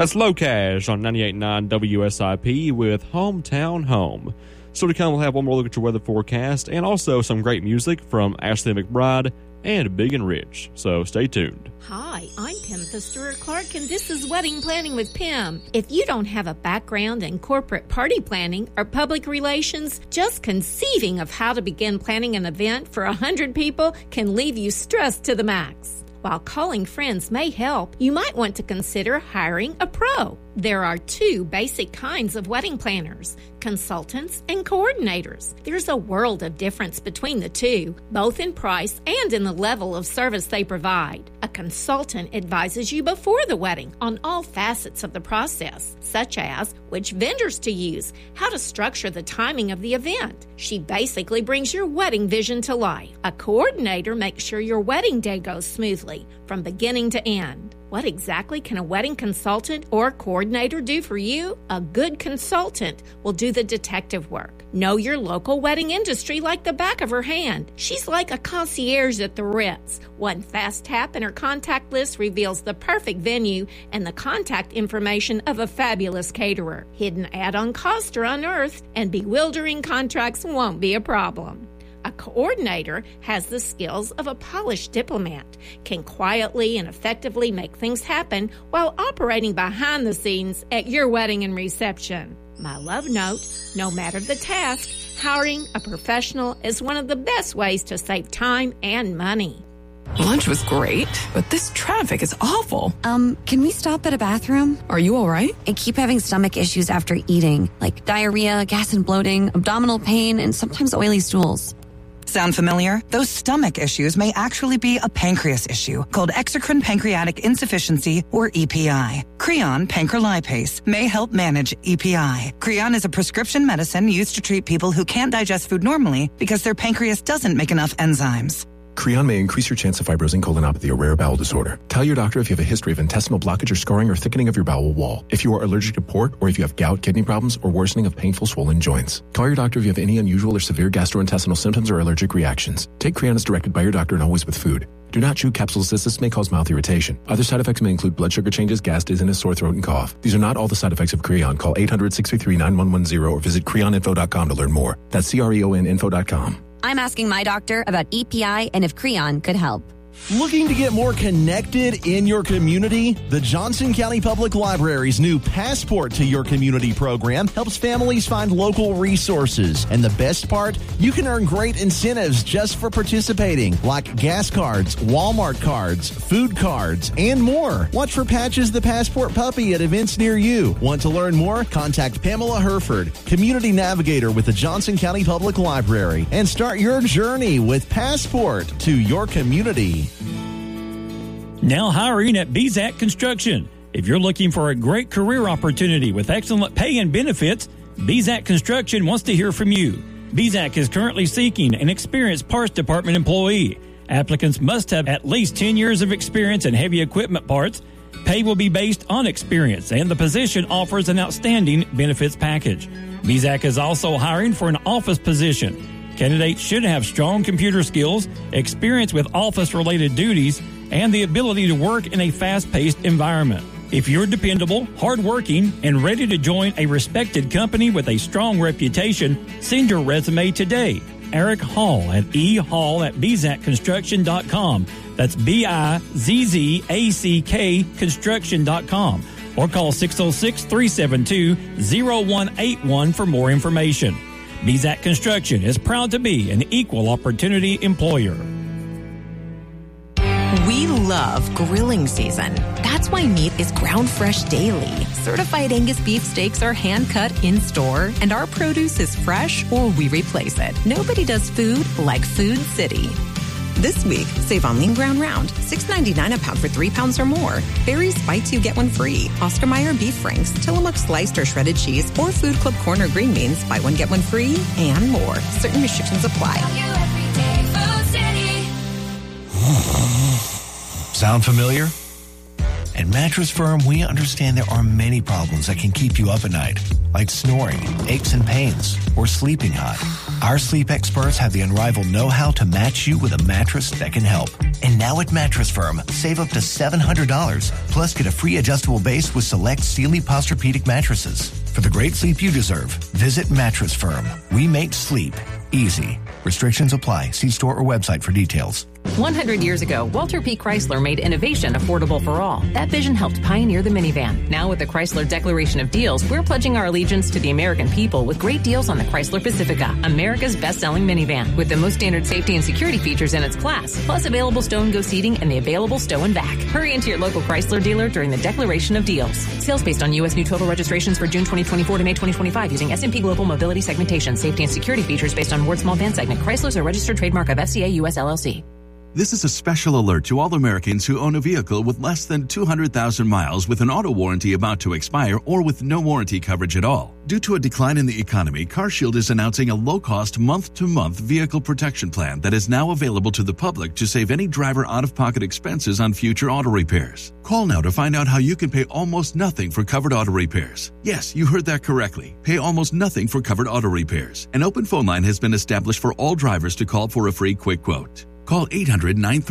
That's Low Cash on 98.9 WSIP with Hometown Home. So to come, we'll have one more look at your weather forecast and also some great music from Ashley McBride and Big and Rich. So stay tuned. Hi, I'm Pimtha Stewart-Clark, and this is Wedding Planning with Pim. If you don't have a background in corporate party planning or public relations, just conceiving of how to begin planning an event for 100 people can leave you stressed to the max. While calling friends may help, you might want to consider hiring a pro. There are two basic kinds of wedding planners, consultants and coordinators. There's a world of difference between the two, both in price and in the level of service they provide. A consultant advises you before the wedding on all facets of the process, such as which vendors to use, how to structure the timing of the event. She basically brings your wedding vision to life. A coordinator makes sure your wedding day goes smoothly from beginning to end. What exactly can a wedding consultant or coordinator do for you? A good consultant will do the detective work. Know your local wedding industry like the back of her hand. She's like a concierge at the Ritz. One fast tap in her contact list reveals the perfect venue and the contact information of a fabulous caterer. Hidden add-on costs are unearthed, and bewildering contracts won't be a problem. A coordinator has the skills of a polished diplomat, can quietly and effectively make things happen while operating behind the scenes at your wedding and reception. My love note, no matter the task, hiring a professional is one of the best ways to save time and money. Lunch was great, but this traffic is awful. Can we stop at a bathroom? Are you all right? I keep having stomach issues after eating, like diarrhea, gas and bloating, abdominal pain, and sometimes oily stools. Sound familiar? Those stomach issues may actually be a pancreas issue called exocrine pancreatic insufficiency, or EPI. Creon pancrelipase may help manage EPI. Creon is a prescription medicine used to treat people who can't digest food normally because their pancreas doesn't make enough enzymes. Creon may increase your chance of fibrosing colonopathy, a rare bowel disorder. Tell your doctor if you have a history of intestinal blockage or scarring or thickening of your bowel wall, if you are allergic to pork, or if you have gout, kidney problems, or worsening of painful swollen joints. Call your doctor if you have any unusual or severe gastrointestinal symptoms or allergic reactions. Take Creon as directed by your doctor and always with food. Do not chew capsules as this may cause mouth irritation. Other side effects may include blood sugar changes, gas, dizziness, sore throat, and cough. These are not all the side effects of Creon. Call 800-633-9110 or visit creoninfo.com to learn more. That's creoninfo.com. I'm asking my doctor about EPI and if Creon could help. Looking to get more connected in your community? The Johnson County Public Library's new Passport to Your Community program helps families find local resources. And the best part? You can earn great incentives just for participating, like gas cards, Walmart cards, food cards, and more. Watch for Patches the Passport Puppy at events near you. Want to learn more? Contact Pamela Herford, Community Navigator with the Johnson County Public Library, and start your journey with Passport to Your Community. Now hiring at BZAC Construction. If you're looking for a great career opportunity with excellent pay and benefits, BZAC Construction wants to hear from you. BZAC is currently seeking an experienced parts department employee. Applicants must have at least 10 years of experience in heavy equipment parts. Pay will be based on experience, and the position offers an outstanding benefits package. BZAC is also hiring for an office position. Candidates should have strong computer skills, experience with office-related duties, and the ability to work in a fast-paced environment. If you're dependable, hardworking, and ready to join a respected company with a strong reputation, send your resume today. Eric Hall at ehall@bzacconstruction.com. That's BIZZACK construction.com. Or call 606-372-0181 for more information. BZAC Construction is proud to be an equal opportunity employer. We love grilling season. That's why meat is ground fresh daily. Certified Angus beef steaks are hand cut in store, and our produce is fresh or we replace it. Nobody does food like Food City. This week, save on lean ground round, $6.99 a pound for 3 pounds or more. Barry's Bites You Get One Free. Oscar Mayer beef franks, Tillamook sliced or shredded cheese, or Food Club Corner green beans. Buy one, get one free, and more. Certain restrictions apply. Sound familiar? At Mattress Firm, we understand there are many problems that can keep you up at night, like snoring, aches and pains, or sleeping hot. Our sleep experts have the unrivaled know-how to match you with a mattress that can help. And now at Mattress Firm, save up to $700, plus get a free adjustable base with select Sealy Posturepedic mattresses. For the great sleep you deserve, visit Mattress Firm. We make sleep easy. Restrictions apply. See store or website for details. 100 years ago, Walter P. Chrysler made innovation affordable for all. That vision helped pioneer the minivan. Now with the Chrysler Declaration of Deals, we're pledging our allegiance to the American people with great deals on the Chrysler Pacifica, America's best-selling minivan, with the most standard safety and security features in its class, plus available stow-and-go seating and the available stow and back. Hurry into your local Chrysler dealer during the Declaration of Deals. Sales based on U.S. new total registrations for June 2024 to May 2025 using S&P Global Mobility segmentation. Safety and security features based on Ward Small Van segment. Chrysler's a registered trademark of FCA US LLC. This is a special alert to all Americans who own a vehicle with less than 200,000 miles with an auto warranty about to expire or with no warranty coverage at all. Due to a decline in the economy, CarShield is announcing a low-cost month-to-month vehicle protection plan that is now available to the public to save any driver out-of-pocket expenses on future auto repairs. Call now to find out how you can pay almost nothing for covered auto repairs. Yes, you heard that correctly. Pay almost nothing for covered auto repairs. An open phone line has been established for all drivers to call for a free quick quote. Call 800-933